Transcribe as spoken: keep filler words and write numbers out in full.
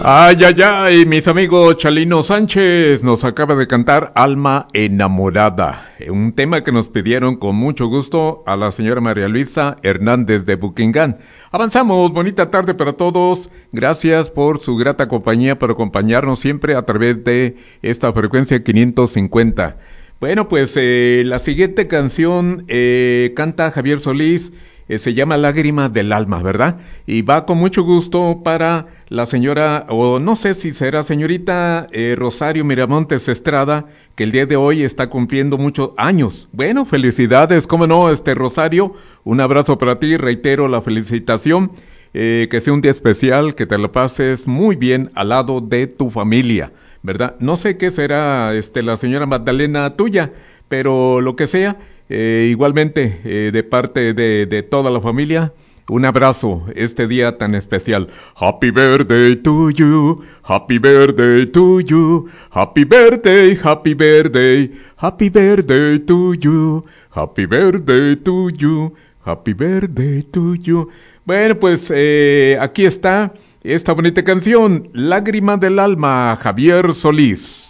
Ay, ay, ay, mis amigos, Chalino Sánchez nos acaba de cantar Alma Enamorada, un tema que nos pidieron con mucho gusto a la señora María Luisa Hernández de Buquingán. Avanzamos, bonita tarde para todos, gracias por su grata compañía, por acompañarnos siempre a través de esta frecuencia quinientos cincuenta. Bueno, pues eh, la siguiente canción eh, canta Javier Solís. Eh, se llama Lágrima del Alma, ¿verdad? Y va con mucho gusto para la señora, o no sé si será señorita eh, Rosario Miramontes Estrada, que el día de hoy está cumpliendo muchos años. Bueno, felicidades, cómo no, este Rosario, un abrazo para ti, reitero la felicitación, eh, que sea un día especial, que te lo pases muy bien al lado de tu familia, ¿verdad? No sé qué será este la señora Magdalena tuya, pero lo que sea, Eh, igualmente, eh, de parte de, de toda la familia, un abrazo este día tan especial. Happy birthday to you, happy birthday to you, happy birthday, happy birthday, happy birthday to you, happy birthday to you, happy birthday to you. Bueno, pues eh, aquí está esta bonita canción, Lágrima del Alma, Javier Solís.